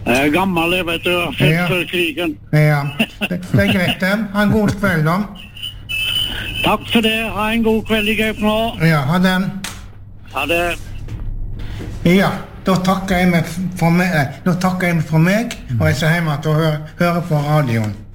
Jeg er gammel, jeg vet du, født før krigen. Ja, det greit det. Ha en god kveld da. Takk for det, ha en god kveld i Gaup nå. Ja, ha det. Ha det. Ja, da takker jeg meg for meg, og jeg ser hjemme til å høre på radioen.